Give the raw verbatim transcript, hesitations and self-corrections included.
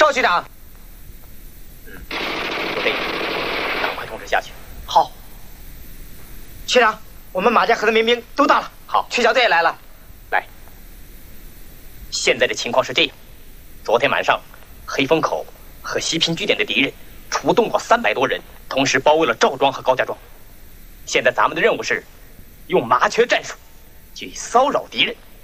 邵局长。 嗯，就这个，赶快通知下去。 好。局长，我们马家河的民兵都到了。 好， 区小队也来了。 来，现在的情况是这样：昨天晚上，黑风口和西平据点的敌人出动了三百多人，同时包围了赵庄和高家庄。现在咱们的任务是用麻雀战术去骚扰敌人，